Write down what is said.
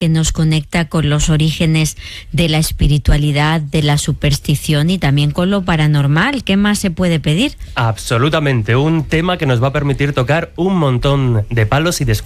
que nos conecta con los orígenes de la espiritualidad, de la superstición y también con lo paranormal. ¿Qué más se puede pedir? Absolutamente, un tema que nos va a permitir tocar un montón de palos y de